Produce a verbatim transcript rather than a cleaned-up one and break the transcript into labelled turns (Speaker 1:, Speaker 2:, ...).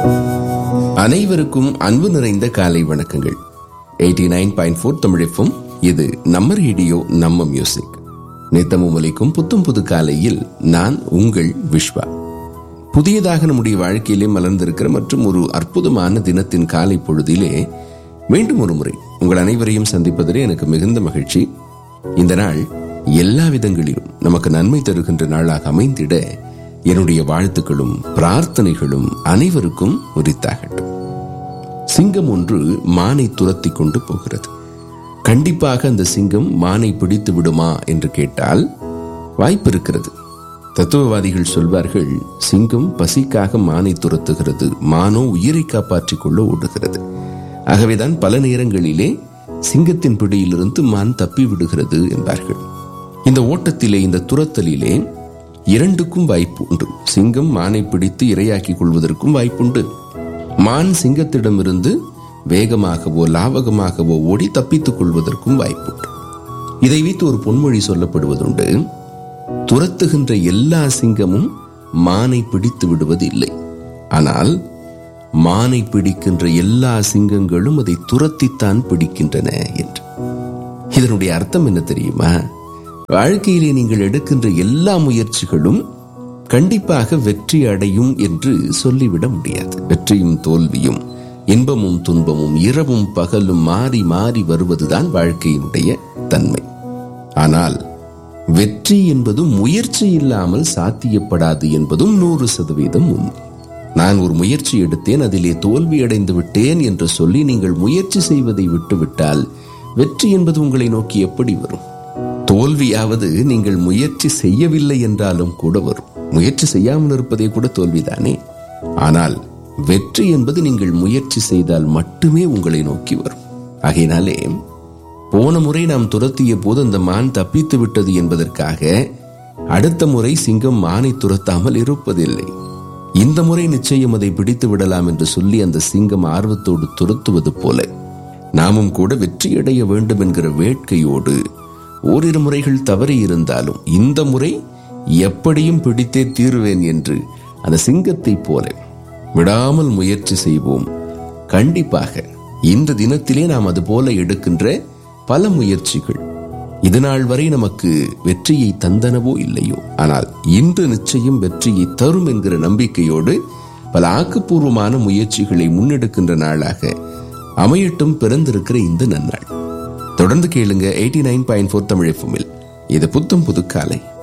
Speaker 1: அனைவருக்கும் அன்பு நிறைந்த காலை வணக்கங்கள். Eighty nine point four Tamil. இது நம்ம ரேடியோ, நம்ம மியூசிக். நித்தமும் ஒலிக்கும் புத்தும் புது காலையில் நான் உங்கள் விஸ்வா. புதியதாக நம்முடைய வாழ்க்கையிலே மலர்ந்திருக்கிற மற்றும் ஒரு அற்புதமான தினத்தின் காலை பொழுதிலே மீண்டும் ஒரு முறை உங்கள் அனைவரையும் சந்திப்பதிலே எனக்கு மிகுந்த மகிழ்ச்சி. இந்த நாள் எல்லா விதங்களிலும் நமக்கு நன்மை தருகின்ற நாளாக அமைந்திட என்னுடைய வாழ்த்துக்களும் பிரார்த்தனைகளும் அனைவருக்கும் உரித்தாகட்டும். சிங்கம் ஒன்று மானை துரத்தி கொண்டு போகிறது. கண்டிப்பாக அந்த சிங்கம் மானை பிடித்து விடுமா என்று கேட்டால் வாய்ப்பு இருக்கிறது. தத்துவவாதிகள் சொல்வார்கள், சிங்கம் பசிக்காக மானை துரத்துகிறது, மானோ உயிரை காப்பாற்றிக் கொள்ள ஓடுகிறது. ஆகவேதான் பல நேரங்களிலே சிங்கத்தின் பிடியிலிருந்து மான் தப்பி விடுகிறது என்பார்கள். இந்த ஓட்டத்திலே, இந்த துரத்தலிலே இரண்டுக்கும் வாய்ப்பு உண்டு. சிங்கம் மானை பிடித்து இரையாக்கிக் கொள்வதற்கும் வாய்ப்புண்டு. மான் சிங்கத்திடமிருந்து வேகமாகவோ லாவகமாகவோ ஓடி தப்பித்துக் கொள்வதற்கும் வாய்ப்புண்டு. இதை வைத்து ஒரு பொன்மொழி சொல்லப்படுவதுண்டு. துரத்துகின்ற எல்லா சிங்கமும் மானை பிடித்து விடுவது இல்லை, ஆனால் மானை பிடிக்கின்ற எல்லா சிங்கங்களும் அதை துரத்தித்தான் பிடிக்கின்றன என்று. இதனுடைய அர்த்தம் என்ன தெரியுமா? வாழ்க்கையிலே நீங்கள் எடுக்கின்ற எல்லா முயற்சிகளும் கண்டிப்பாக வெற்றி அடையும் என்று சொல்லிவிட முடியாது. வெற்றியும் தோல்வியும், இன்பமும் துன்பமும், இரவும் பகலும் மாறி மாறி வருவதுதான் வாழ்க்கையினுடைய தன்மை. ஆனால் வெற்றி என்பது முயற்சி இல்லாமல் சாத்தியப்படாது என்பதும் நூறு சதவீதம் உண்மை. நான் ஒரு முயற்சி எடுத்தேன், அதிலே தோல்வி அடைந்து விட்டேன் என்று சொல்லி நீங்கள் முயற்சி செய்வதை விட்டுவிட்டால் வெற்றி என்பது உங்களை நோக்கி எப்படி வரும்? தோல்வியாவது நீங்கள் முயற்சி செய்யவில்லை என்றாலும் கூட வரும். முயற்சி செய்யாமல் இருப்பதே கூட தோல்விதானே. ஆனால் வெற்றி என்பது நீங்கள் முயற்சி செய்தால் மட்டுமே உங்களை நோக்கி வரும். ஆகையினாலே போன முறை நாம் துரத்திய போது அந்த மான் தப்பித்து விட்டது என்பதற்காக அடுத்த முறை சிங்கம் மானை துரத்தாமல் இருப்பதில்லை. இந்த முறை நிச்சயம் அதை பிடித்து விடலாம் என்று சொல்லி அந்த சிங்கம் ஆர்வத்தோடு துரத்துவது போல நாமும் கூட வெற்றியடைய வேண்டும் என்கிற வேட்கையோடு ஓரிரு முறைகள் தவறி இருந்தாலும் இந்த முறை எப்படியும் பிடித்தே தீருவேன் என்று அந்த சிங்கத்தை போல விடாமல் முயற்சி செய்வோம். கண்டிப்பாக இந்த தினத்திலே நாம் அது போல எடுக்கின்ற பல முயற்சிகள் இது நாள் வரை நமக்கு வெற்றியை தந்தனவோ இல்லையோ, ஆனால் இன்று நிச்சயம் வெற்றியை தரும் என்கிற நம்பிக்கையோடு பல ஆக்கப்பூர்வமான முயற்சிகளை முன்னெடுக்கின்ற நாளாக அமையட்டும் பிறந்திருக்கிற இந்த நன்னாள். தொடர்ந்து கேளுங்க eighty nine point four Tamil எஃப்எம்மில். இது புத்தம் புது காலை.